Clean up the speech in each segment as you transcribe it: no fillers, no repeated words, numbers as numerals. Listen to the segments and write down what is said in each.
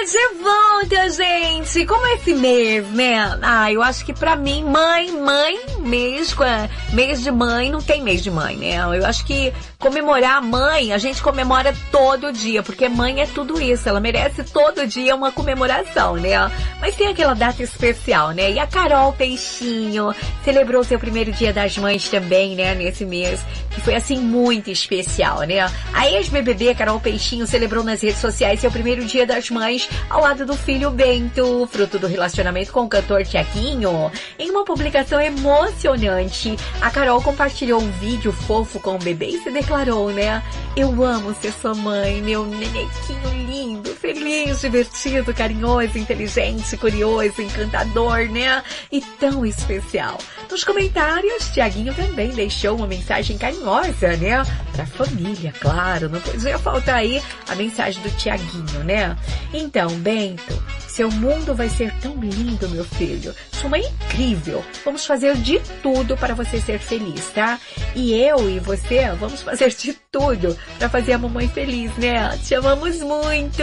de volta, gente! Como é esse mês, né? Eu acho que pra mim, mês de mãe, não tem mês de mãe, né? Eu acho que comemorar a mãe, a gente comemora todo dia, porque mãe é tudo isso, ela merece todo dia uma comemoração, né? Mas tem aquela data especial, né? E a Carol Peixinho celebrou seu primeiro dia das mães também, né? Nesse mês, que foi assim muito especial, né? A ex-BBB Carol Peixinho celebrou nas redes sociais seu primeiro dia das mães ao lado do filho Bento, fruto do relacionamento com o cantor Tiaguinho. Em uma publicação emocionante, a Carol compartilhou um vídeo fofo com o bebê e se declarou, né? Eu amo ser sua mãe, meu nenequinho lindo, feliz, divertido, carinhoso, inteligente, curioso, encantador, né? E tão especial. Nos comentários, Tiaguinho também deixou uma mensagem carinhosa, né? Pra família, claro, não podia faltar aí a mensagem do Tiaguinho, né? Então, Bento, seu mundo vai ser tão lindo, meu filho. Sua mãe é incrível. Vamos fazer de tudo para você ser feliz, tá? E eu e você vamos fazer de tudo para fazer a mamãe feliz, né? Te amamos muito!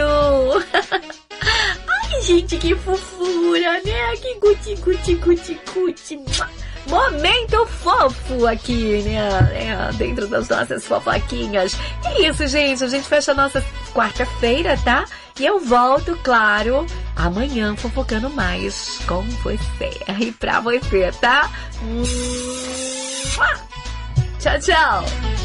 Ai, gente, que fofura, né? Que guti. Momento fofo aqui, né? Dentro das nossas fofoquinhas. É isso, gente. A gente fecha a nossa quarta-feira, tá? E eu volto, claro, amanhã fofocando mais com você. E pra você, tá? Tchau, tchau!